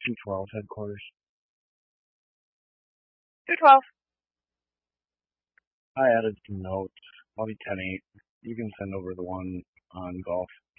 212 headquarters. 212. I added some notes. I'll be 10-8. You can send over the one on golf.